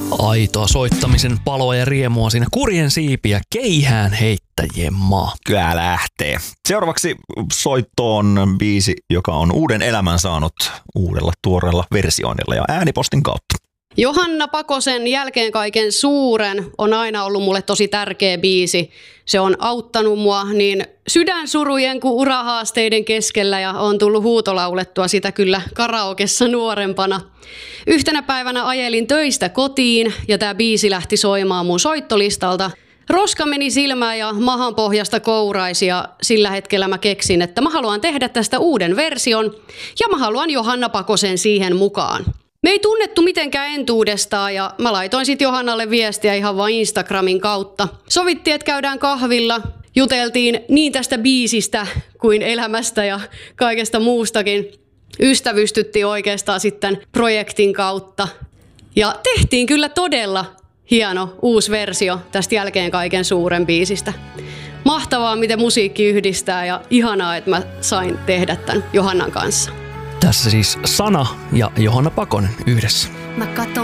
Aitoa soittamisen paloa ja riemua siinä, kurjen siipiä, keihään heittäjien maa. Kyllä lähtee. Seuraavaksi soittoon biisi, joka on uuden elämän saanut uudella tuoreella versioinnilla ja äänipostin kautta. Johanna Pakosen Jälkeen kaiken suuren on aina ollut mulle tosi tärkeä biisi. Se on auttanut mua niin sydänsurujen kuin urahaasteiden keskellä ja on tullut huutolaulettua sitä kyllä karaokessa nuorempana. Yhtenä päivänä ajelin töistä kotiin ja tämä biisi lähti soimaan mun soittolistalta. Roska meni silmään ja mahan pohjasta kouraisi ja sillä hetkellä mä keksin, että mä haluan tehdä tästä uuden version ja mä haluan Johanna Pakosen siihen mukaan. Me ei tunnettu mitenkään entuudestaan ja mä laitoin sitten Johannalle viestiä ihan vain Instagramin kautta. Sovittiin, että käydään kahvilla, juteltiin niin tästä biisistä kuin elämästä ja kaikesta muustakin. Ystävystyttiin oikeastaan sitten projektin kautta ja tehtiin kyllä todella hieno uusi versio tästä Jälkeen kaiken suuren biisistä. Mahtavaa, miten musiikki yhdistää ja ihanaa, että mä sain tehdä tämän Johannan kanssa. Tässä siis Sana ja Johanna Pakonen yhdessä. Mä katon